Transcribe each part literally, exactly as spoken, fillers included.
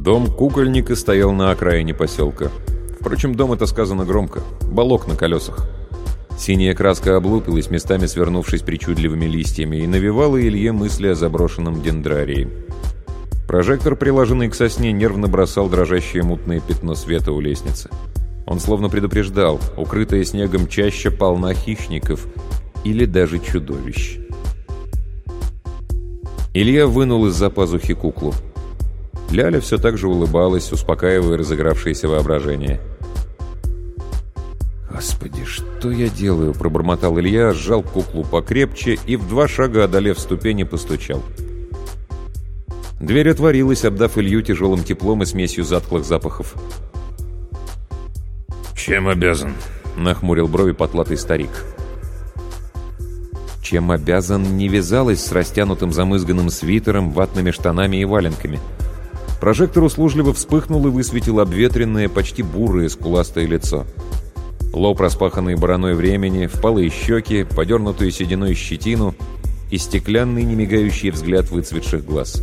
Дом кукольника стоял на окраине поселка. Впрочем, дом — это сказано громко. Балок на колесах. Синяя краска облупилась, местами свернувшись причудливыми листьями, и навевала Илье мысли о заброшенном дендрарии. Прожектор, приложенный к сосне, нервно бросал дрожащее мутное пятно света у лестницы. Он словно предупреждал: укрытая снегом чаща полна хищников или даже чудовищ. Илья вынул из-за пазухи куклу. Ляля все так же улыбалась, успокаивая разыгравшееся воображение. «Господи, что я делаю?» — пробормотал Илья, сжал куклу покрепче и в два шага, одолев ступени, постучал. Дверь отворилась, обдав Илью тяжелым теплом и смесью затхлых запахов. «Чем обязан?» — нахмурил брови потлатый старик. Чем обязан не вязалось с растянутым замызганным свитером, ватными штанами и валенками. Прожектор услужливо вспыхнул и высветил обветренное, почти бурое, скуластое лицо. Лоб, распаханный бараной времени, впалые щеки, подернутую сединой щетину и стеклянный, немигающий взгляд выцветших глаз.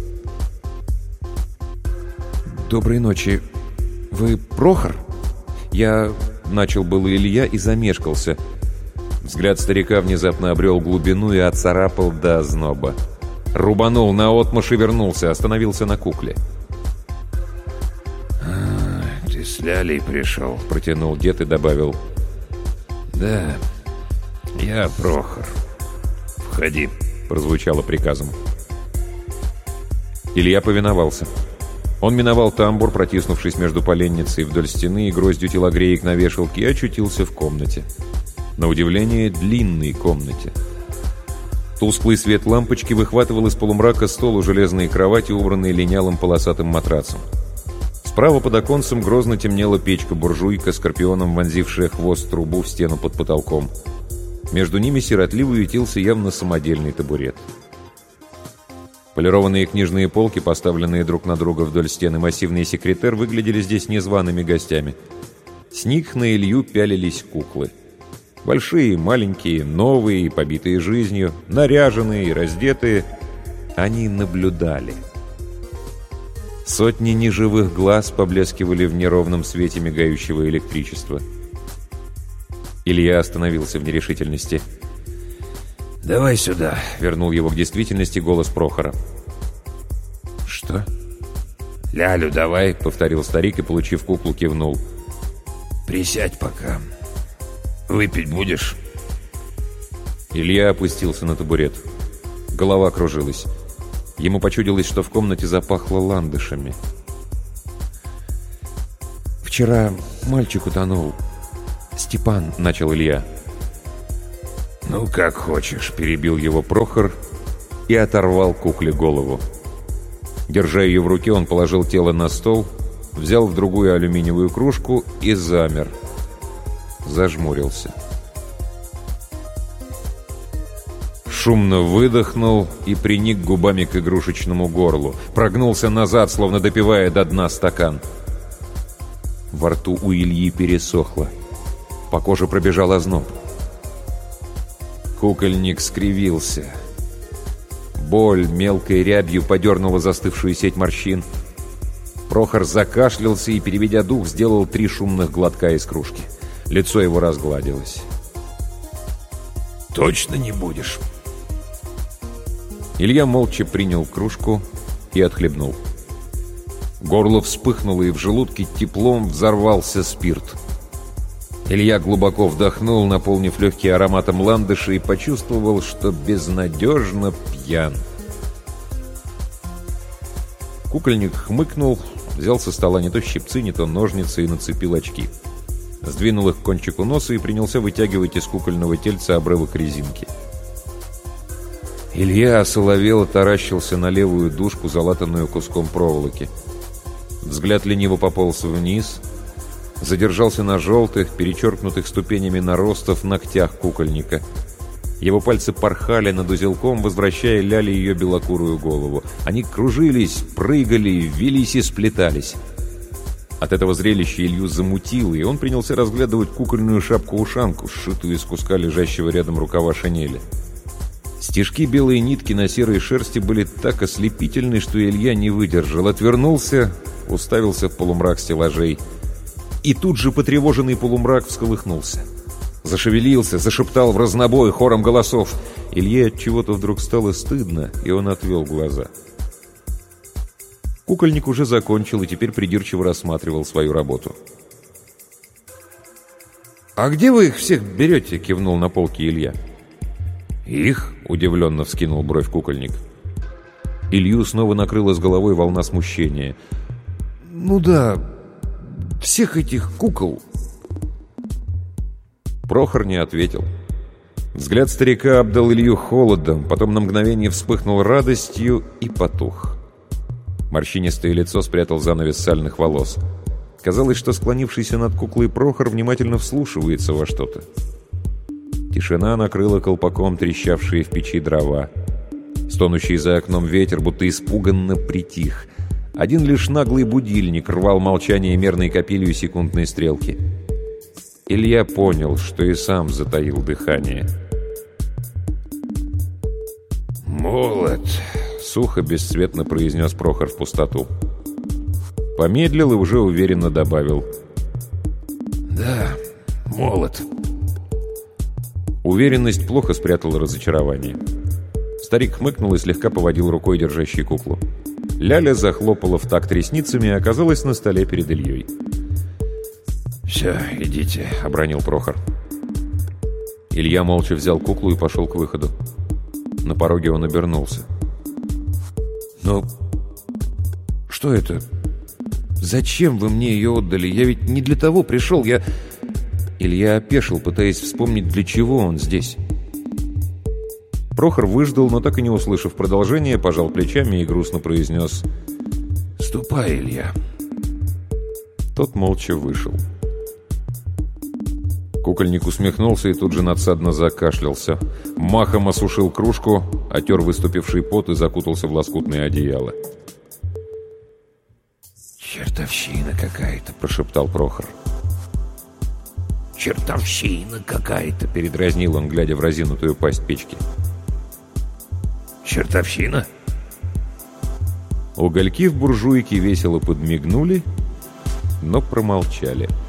«Доброй ночи. Вы Прохор?» «Я...» — начал было Илья и замешкался. Взгляд старика внезапно обрел глубину и оцарапал до озноба. Рубанул наотмашь и вернулся, остановился на кукле. «А, ты с Лялей пришел», — протянул дед и добавил: «Да, я Прохор. Входи», — прозвучало приказом. Илья повиновался. Он миновал тамбур, протиснувшись между поленницей вдоль стены и гроздью телогреек на вешалке, и очутился в комнате. На удивление, длинной комнате. Тусклый свет лампочки выхватывал из полумрака стол у железной кровати, убранной линялым полосатым матрацем. Справа под оконцем грозно темнела печка-буржуйка, скорпионом вонзившая хвост в трубу в стену под потолком. Между ними сиротливо ютился явно самодельный табурет. Полированные книжные полки, поставленные друг на друга вдоль стены, массивный секретер, выглядели здесь незваными гостями. С них на Илью пялились куклы. Большие, маленькие, новые и побитые жизнью, наряженные и раздетые. Они наблюдали. Сотни неживых глаз поблескивали в неровном свете мигающего электричества. Илья остановился в нерешительности. «Давай сюда», — вернул его к действительности голос Прохора. «Что?» «Лялю давай», — повторил старик и, получив куклу, кивнул. «Присядь пока. Выпить будешь?» Илья опустился на табурет. Голова кружилась. Ему почудилось, что в комнате запахло ландышами. «Вчера мальчик утонул. Степан», — начал Илья. «Ну, как хочешь», — перебил его Прохор и оторвал кукле голову. Держа ее в руке, он положил тело на стол, взял в другую алюминиевую кружку и замер. Зажмурился. Шумно выдохнул и приник губами к игрушечному горлу. Прогнулся назад, словно допивая до дна стакан. Во рту у Ильи пересохло. По коже пробежал озноб. Кукольник скривился. Боль мелкой рябью подернула застывшую сеть морщин. Прохор закашлялся и, переведя дух, сделал три шумных глотка из кружки. Лицо его разгладилось. «Точно не будешь?» Илья молча принял кружку и отхлебнул. Горло вспыхнуло, и в желудке теплом взорвался спирт. Илья глубоко вдохнул, наполнив легкий ароматом ландыша, и почувствовал, что безнадежно пьян. Кукольник хмыкнул, взял со стола не то щипцы, не то ножницы и нацепил очки. Сдвинул их к кончику носа и принялся вытягивать из кукольного тельца обрывок резинки. Илья осоловело таращился на левую дужку, залатанную куском проволоки. Взгляд лениво пополз вниз, задержался на желтых, перечеркнутых ступенями наростов ногтях кукольника. Его пальцы порхали над узелком, возвращая Ляле ее белокурую голову. Они кружились, прыгали, вились и сплетались. От этого зрелища Илью замутило, и он принялся разглядывать кукольную шапку-ушанку, сшитую из куска лежащего рядом рукава шинели. Стежки белой нитки на серой шерсти были так ослепительны, что Илья не выдержал, отвернулся, уставился в полумрак стеллажей. И тут же потревоженный полумрак всколыхнулся. Зашевелился, зашептал в разнобой хором голосов. Илье от чего-то вдруг стало стыдно, и он отвел глаза. Кукольник уже закончил и теперь придирчиво рассматривал свою работу. «А где вы их всех берете?» — кивнул на полке Илья. «Их?» — удивленно вскинул бровь кукольник. Илью снова накрыла с головой волна смущения. «Ну да, всех этих кукол». Прохор не ответил. Взгляд старика обдал Илью холодом, потом на мгновение вспыхнул радостью и потух. Морщинистое лицо спрятал занавес сальных волос. Казалось, что склонившийся над куклой Прохор внимательно вслушивается во что-то. Тишина накрыла колпаком трещавшие в печи дрова. Стонущий за окном ветер будто испуганно притих. Один лишь наглый будильник рвал молчание мерной копилью секундной стрелки. Илья понял, что и сам затаил дыхание. «Молот!» — сухо, бесцветно произнес Прохор в пустоту. Помедлил и уже уверенно добавил. «Да, молот». Уверенность плохо спрятала разочарование. Старик хмыкнул и слегка поводил рукой, держащей куклу. Ляля захлопала в такт ресницами и оказалась на столе перед Ильей. «Все, идите», — обронил Прохор. Илья молча взял куклу и пошел к выходу. На пороге он обернулся. «Но что это? Зачем вы мне ее отдали? Я ведь не для того пришел, я...» Илья опешил, пытаясь вспомнить, для чего он здесь. Прохор выждал, но так и не услышав продолжения, пожал плечами и грустно произнес: «Ступай, Илья». Тот молча вышел. Кукольник усмехнулся и тут же надсадно закашлялся. Махом осушил кружку, отер выступивший пот и закутался в лоскутное одеяло. «Чертовщина какая-то», — прошептал Прохор. «Чертовщина какая-то», — передразнил он, глядя в разинутую пасть печки. «Чертовщина?» Угольки в буржуйке весело подмигнули, но промолчали.